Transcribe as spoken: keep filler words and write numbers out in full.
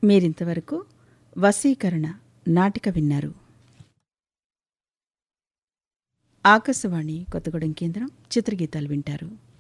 మీరింతవరకు వశీకరణ నాటిక విన్నారు. ఆకాశవాణి కొత్తగూడెం కేంద్రం చిత్రగీతాలు వింటారు.